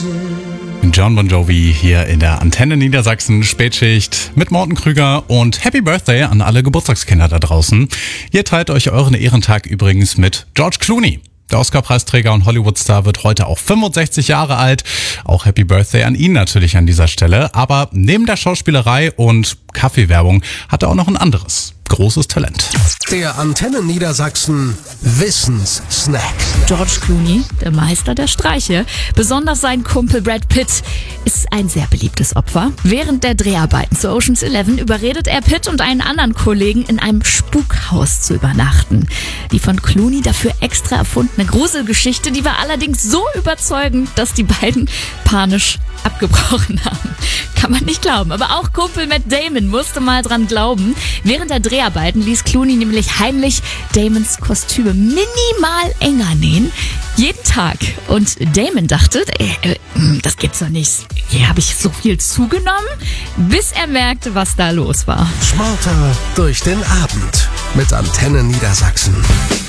John Bon Jovi hier in der Antenne Niedersachsen Spätschicht mit Morten Krüger und Happy Birthday an alle Geburtstagskinder da draußen. Ihr teilt euch euren Ehrentag übrigens mit George Clooney. Der Oscar-Preisträger und Hollywood-Star wird heute auch 65 Jahre alt. Auch Happy Birthday an ihn natürlich an dieser Stelle. Aber neben der Schauspielerei und Kaffeewerbung hat er auch noch ein anderes großes Talent. Der Antenne Niedersachsen Wissenssnack. George Clooney, der Meister der Streiche. Besonders sein Kumpel Brad Pitt ist ein sehr beliebtes Opfer. Während der Dreharbeiten zu Ocean's 11 überredet er Pitt und einen anderen Kollegen, in einem Spukhaus zu übernachten. Die von Clooney dafür extra erfundene Gruselgeschichte, die war allerdings so überzeugend, dass die beiden panisch abgebrochen haben. Kann man nicht glauben. Aber auch Kumpel Matt Damon musste mal dran glauben. Während der Dreharbeiten ließ Clooney nämlich heimlich Damons Kostüme minimal enger nähen. Jeden Tag. Und Damon dachte, das gibt's doch nicht. Hier habe ich so viel zugenommen, bis er merkte, was da los war. Smarter durch den Abend mit Antenne Niedersachsen.